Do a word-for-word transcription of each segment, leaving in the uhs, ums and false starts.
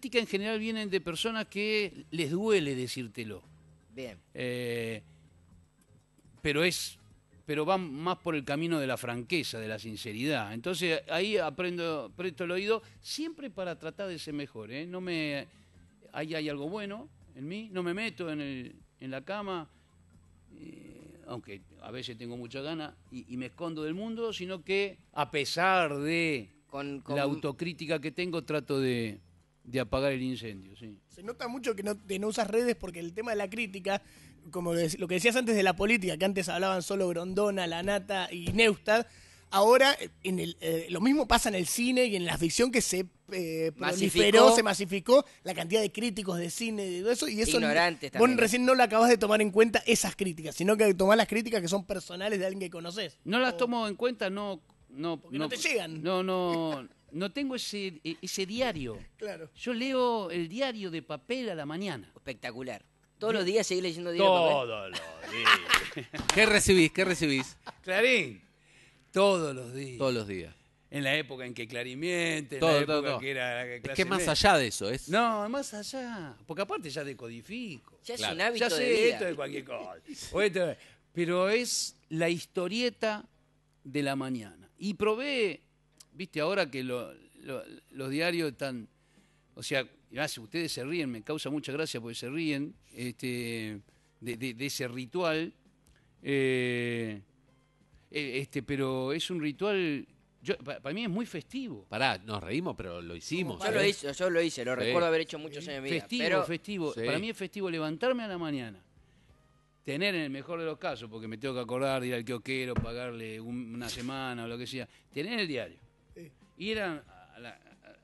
críticas en general vienen de personas que les duele decírtelo. Bien. Eh, pero es pero van más por el camino de la franqueza, de la sinceridad. Entonces ahí aprendo, presto el oído, siempre para tratar de ser mejor. ¿eh? No me, ahí hay algo bueno en mí, no me meto en, el, en la cama, eh, aunque a veces tengo mucha gana, y, y me escondo del mundo, sino que a pesar de Con, con... la autocrítica que tengo, trato de, de apagar el incendio. Sí. Se nota mucho que no, que no usas redes porque el tema de la crítica, como lo que decías antes de la política, que antes hablaban solo Grondona, Lanata y Neustadt, ahora en el, eh, lo mismo pasa en el cine y en la ficción, que se eh, proliferó, se masificó la cantidad de críticos de cine y todo eso. Y eso ignorantes vos también. recién no lo acabás de tomar en cuenta esas críticas, sino que tomás las críticas que son personales de alguien que conocés. No las o... tomo en cuenta, no... no porque no, no te llegan. No, no... No tengo ese, ese diario. Claro. Yo leo el diario de papel a la mañana. Espectacular. Todos los días seguís leyendo diario de papel. Todos los días. ¿Qué recibís? ¿Qué recibís? Clarín. Todos los días. Todos los días. En la época en que Clarimiente, en todo, la época todo, todo. que era la clase Es que más media. allá de eso es. No, más allá. Porque aparte ya decodifico. Ya claro. es un hábito ya sé de vida. esto de cualquier cosa. O esto, pero es la historieta de la mañana. Y probé, viste, ahora que lo, lo, los diarios están... O sea, gracias, ustedes se ríen, me causa mucha gracia porque se ríen este, de, de, de ese ritual. Eh, este, pero es un ritual... Yo, para, para mí es muy festivo. Pará, nos reímos, pero lo hicimos. Yo lo hice, yo lo hice, lo Sí. recuerdo haber hecho muchos años de mi vida. Festivo, pero... festivo. Sí. Para mí es festivo levantarme a la mañana, tener en el mejor de los casos, porque me tengo que acordar de ir al kiosquero, pagarle un, una semana o lo que sea, tener el diario. Sí. Ir a, a, la,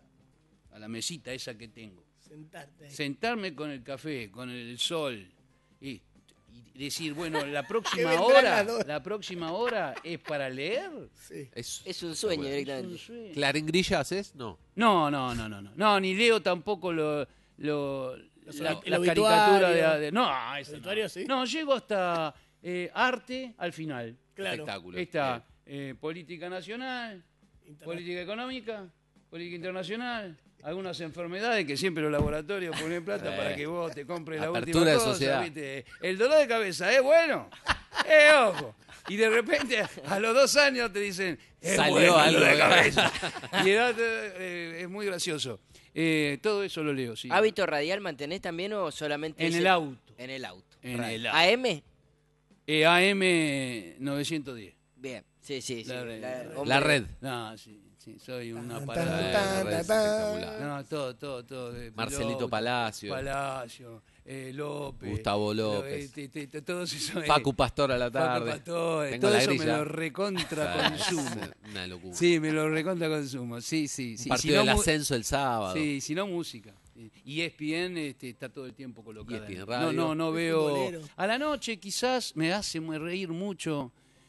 a la mesita esa que tengo. Sentarte ahí. Sentarme con el café, con el sol y, y decir, bueno, la próxima vendrán hora, las dos. la próxima hora es para leer. Sí. Es, Es un sueño bueno. directamente. Es un sueño. ¿Clarín Grilla haces? No. No, no, no, no, no. No, ni leo tampoco lo, lo, Los la, obit- el la obituario. caricatura de, de- no, eso ¿Obituario, no. sí? No, llego hasta eh, arte al final. Claro. Espectáculo. Está eh, política nacional, Interna- política económica, política internacional, algunas enfermedades que siempre los laboratorios ponen plata Eh. para que vos te compres la Apertura última de cosa, sociedad. ¿viste? El dolor de cabeza es bueno, eh, ojo. Y de repente a los dos años te dicen, es Salió bueno el algo dolor de de- cabeza. Y el otro, eh, es muy gracioso. Eh, todo eso lo leo, sí. ¿Hábito radial mantenés también o solamente En ese? el auto. En el auto. En Radio. el auto. ¿A M? Eh, A M novecientos diez. Bien, sí, sí, sí. La red. hombre, La red. No, sí, sí, soy una Tan, parada. tan, Eh, tan, la red es tan, espectacular. No, todo, todo, todo. de Marcelito Piloto, Palacio. Palacio, eh, López. Gustavo lo- López. eh, te- te- te- todos esos, eh, Facu Pastor a la Facu tarde. Pastor, Tengo todo la eso me grilla. lo recontra consumo. Una locura. Sí, me lo recontra consumo. Sí, sí, sí. Un partido Si no del mu- ascenso el sábado. Sí, si no música. Y E S P N este, está todo el tiempo colocado. E S P N ahí. Radio. No, no, no Es veo. futbolero. A la noche quizás me hace muy reír mucho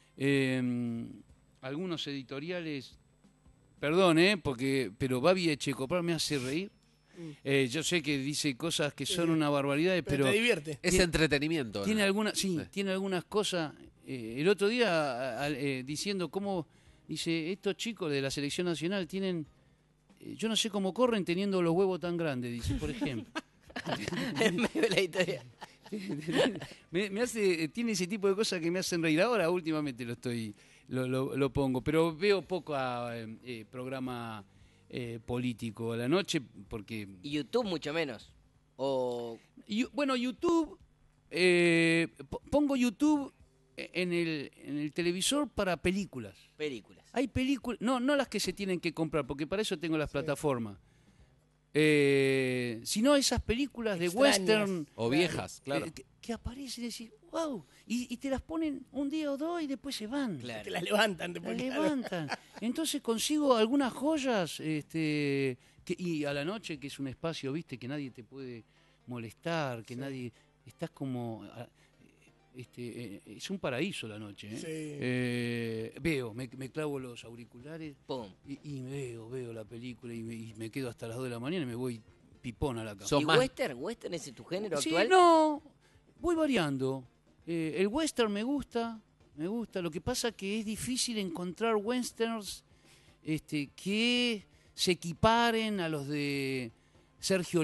eh, algunos editoriales. Perdón, ¿eh? Porque, pero Babi Echecopar me hace reír. Eh, yo sé que dice cosas que son Sí. una barbaridad, Pero, pero te divierte. Es Tiene- entretenimiento. tiene ¿no? algunas, sí, Sí. tiene algunas cosas. Eh, el otro día a- a- eh, diciendo cómo dice estos chicos de la selección nacional tienen, eh, yo no sé cómo corren teniendo los huevos tan grandes, dice, por ejemplo. en medio de la historia. me, me hace, tiene ese tipo de cosas que me hacen reír. Ahora últimamente lo estoy, lo, lo, lo pongo, pero veo poco a, eh, eh, programa eh, político a la noche porque Y YouTube mucho menos. O... Yu- bueno, YouTube, eh, po- pongo YouTube en el, en el televisor para películas. películas. Hay películas, no, no las que se tienen que comprar, porque para eso tengo las plataformas. Eh, sino esas películas de Extrañas. western O viejas, claro. eh, que, que aparecen y decís, wow, y, y te las ponen un día o dos y después se van. Claro. Te la levantan. La Después, claro. levantan. Entonces consigo algunas joyas, este, que, y a la noche, que es un espacio, viste, que nadie te puede molestar, que nadie, estás como, a- este, eh, es un paraíso la noche. ¿eh? Sí. Eh, veo, me, me clavo los auriculares Pum. y, y veo, veo la película y me, y me quedo hasta las dos de la mañana y me voy pipón a la cama. Son ¿Y más- western? ¿Western es tu género Sí, actual? no, voy variando. Eh, el western me gusta, me gusta. Lo que pasa que es difícil encontrar westerns este, que se equiparen a los de Sergio